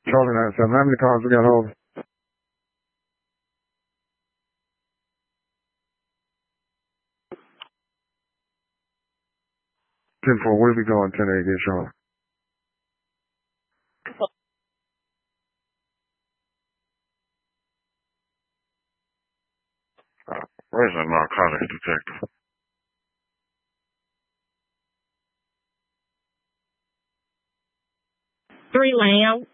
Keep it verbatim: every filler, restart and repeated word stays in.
Charlie nine seven. How many cars we got over? ten four, where we going? ten eight, get Charlie. Uh, where's the narcotics detective? Three Lamb.